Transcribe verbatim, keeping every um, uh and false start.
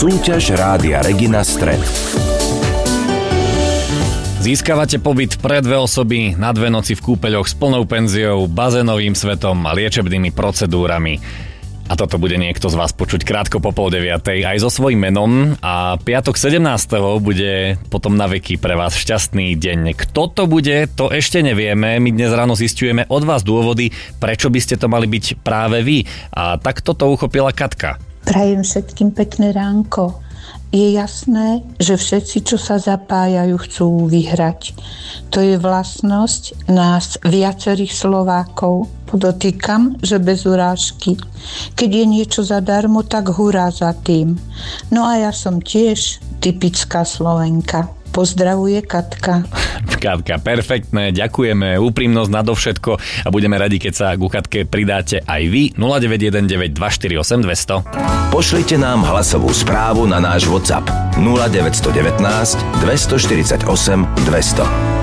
Súťaž Rádia Regina Stred. Získavate pobyt pre dve osoby na dve noci v kúpeľoch s plnou penziou, bazénovým svetom a liečebnými procedúrami. A toto bude niekto z vás počuť krátko po pol deviatej aj so svojím menom a piatok sedemnásteho bude potom na veky pre vás šťastný deň. Kto to bude, to ešte nevieme. My dnes ráno zisťujeme od vás dôvody, prečo by ste to mali byť práve vy. A takto to uchopila Katka. Prajem všetkým pekné ránko. Je jasné, že všetci, čo sa zapájajú, chcú vyhrať. To je vlastnosť nás viacerých Slovákov. Podotýkam, že bez urážky. Keď je niečo zadarmo, tak hurá za tým. No a ja som tiež typická Slovenka. Pozdravuje Katka. Katka, perfektné, ďakujeme, úprimnosť nadovšetko a budeme radi, keď sa ku Katke pridáte aj vy. nula deväť jeden deväť dva štyri osem dvesto. Pošlite nám hlasovú správu na náš WhatsApp nula deväť jedna deväť, dva štyri osem, dvesto.